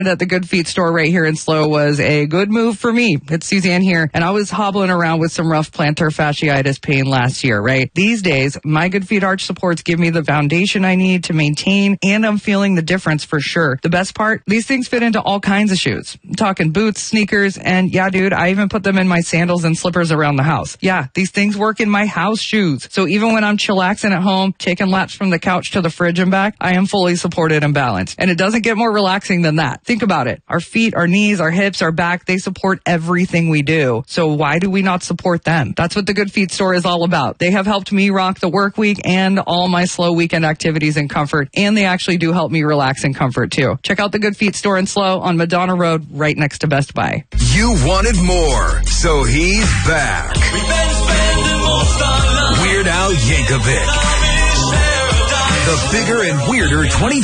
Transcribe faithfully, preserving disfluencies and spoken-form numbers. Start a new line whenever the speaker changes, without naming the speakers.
at the Good Feet store right here in Slow was a good move for me. It's Suzanne here, and I was hobbling around with some rough plantar fasciitis pain last year, right? These days, my Good Feet arch supports give me the foundation I need to maintain, and I'm feeling the difference for sure. The best part, these things fit into all kinds of shoes. I'm talking boots, sneakers, and yeah, dude, I even put them in my sandals and slippers around the house. Yeah, these things work in my house shoes. So even when I'm chillaxing at home, taking laps from the couch to the fridge and back, I am fully supported and balanced. And it doesn't get more relaxing than that. Think about it. Our feet, our knees, our hips, our back, they support everything we do. So why do we not support them? That's what the Good Feet store is all about. They have helped me rock the work week and all my slow weekend activities in comfort. And they actually do help me relax in comfort too. Check out the Good Feet store in Slow on Madonna Road right next to Best Buy.
You wanted more, so he's back.
We've been spending most our lives.
Weird Al Yankovic. The bigger and weirder twenty